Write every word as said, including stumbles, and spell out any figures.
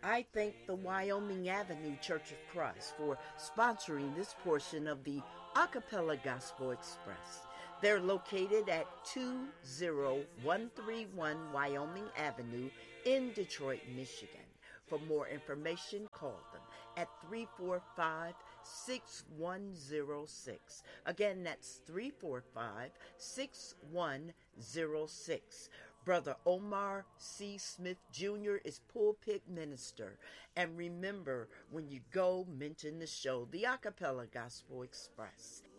I thank the Wyoming Avenue Church of Christ for sponsoring this portion of the Acapella Gospel Express. They're located at two zero one three one Wyoming Avenue in Detroit, Michigan. For more information, call them at three four five, six one zero six. Again, that's three four five, six one zero six. Brother Omar C. Smith Junior is pulpit minister. And remember, when you go, mention the show, the Acapella Gospel Express.